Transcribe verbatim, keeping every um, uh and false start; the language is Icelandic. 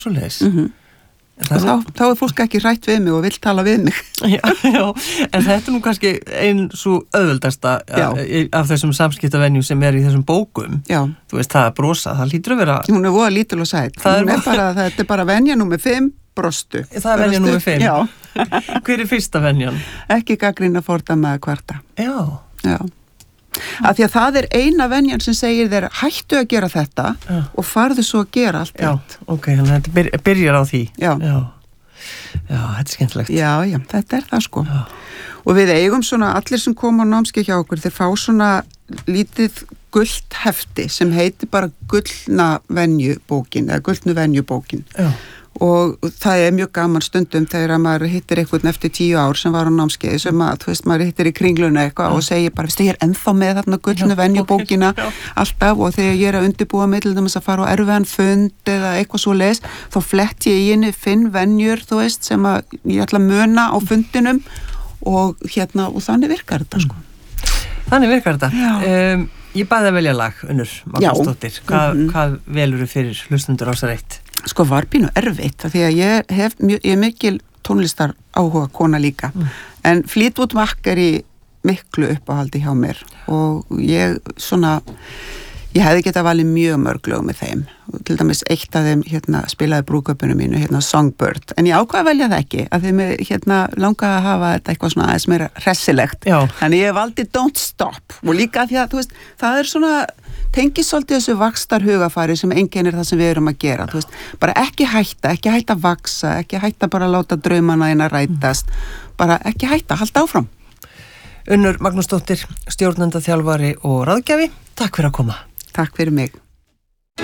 svoleiðis. Mm-hmm. Og þá, þá er fólk ekki hrætt við mig og vill tala við mig. Já, já, en þetta er nú kannski einn svo auðveldasta af þessum samskiptavenjum sem er í þessum bókum. Já. Þú veist, það að brosa, það hlýtur að vera... Hún er voða lítil og sæt. Það er, er bara, þetta er bara venja númer fimm, brostu. Það er venja númer fimm? Já. Hver er fyrsta venjan? Ekki gagnrýna, fordæma eða kvarta. Já. Já. Af því að það er eina venjan sem segir þér hættu að gera þetta já. Og farðu svo að gera allt já, ok, þannig að þetta byrjar á því já. Já. Já, þetta er skemmtilegt já, já, þetta er það sko já. Og við eigum svona, allir sem koma á námskeið hjá okkur þeir fá svona lítið gult hefti sem heitir bara gullna venjubókin eða gullnu venjubókin já. Og það er mjög gaman stundum þegar að maður hittir einhvern eftir tíu ár sem var á námskeið sem að, þú veist, maður hittir í kringluna eitthvað og segir bara, veist, ég er ennþá með þarna gullnu venjubókina alltaf og þegar ég er að undirbúa mig til þess að fara á erfiðan fund eða eitthvað svo leis, þá flett ég í henni finn venjur, þú veist, sem að ég ætla að muna á fundinum og hérna, og þannig virkar þetta, sko. Þannig virkar þetta. Um, ég bæði að velja lag, Unnur Magnúsdóttir. Hvað, mm-hmm. hvað velur þú fyrir hlustundur Rásar eitt? Sko var pínu erfitt, því að ég hef mjög, ég er mikil tónlistar áhuga kona líka, mm. en Fleetwood Mac er í miklu uppáhaldi hjá mér og ég svona, ég hefði getað valið mjög mörg lög með þeim, til dæmis eitt af þeim hérna spilaði brúðkaupinu mínu, hérna Songbird, en ég ákvað að velja það ekki, að þeim hérna langaði að hafa þetta eitthvað svona aðeins meira hressilegt, þannig ég valdi Don't Stop og líka því að, þú veist, það er svona tengið svolítið þessu vaxtar hugafari sem enginn er það sem við erum að gera, þú veist, bara ekki hætta, ekki hætta að vaksa, ekki hætta bara að láta draumana eina rætast, bara ekki hætta, halda áfram. Unnur Magnúsdóttir, stjórnendaþjálfari og ráðgjafi, takk fyrir að koma. Takk fyrir mig.